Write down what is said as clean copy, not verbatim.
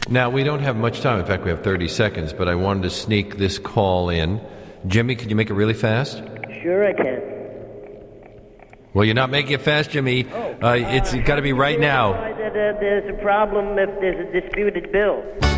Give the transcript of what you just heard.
Now, we don't have much time. In fact, we have 30 seconds, but I wanted to sneak this call in. Jimmy, can you make it really fast? Sure I can. Well, you're not making it fast, Jimmy. It's got to be right now. There's a problem if there's a disputed bill.